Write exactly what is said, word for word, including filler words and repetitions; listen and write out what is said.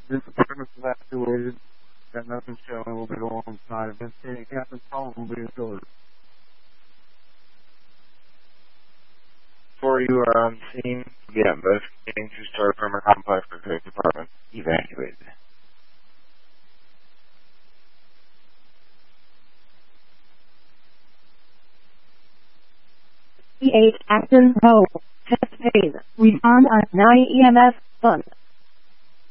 This apartment's evacuated. Got nothing showing. We'll be going inside. Investigating Captain's phone will be restored. Before you are on scene, yeah, investigating two-story perimeter complex for the department. Evacuated. E eight Acton Road. Test phase. Respond at nine E M S. Fund.